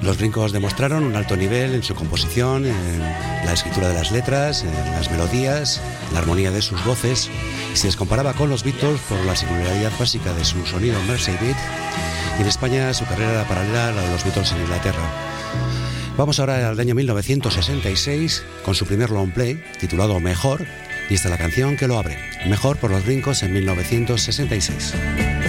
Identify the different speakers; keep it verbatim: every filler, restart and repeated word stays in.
Speaker 1: Los Brincos demostraron un alto nivel en su composición, en la escritura de las letras, en las melodías, en la armonía de sus voces, y se les comparaba con los Beatles por la singularidad básica de su sonido Mersey beat, y en España su carrera era paralela a la de los Beatles en Inglaterra. Vamos ahora al año mil novecientos sesenta y seis con su primer long play titulado Mejor, y esta es la canción que lo abre. Mejor por los Brincos en mil novecientos sesenta y seis.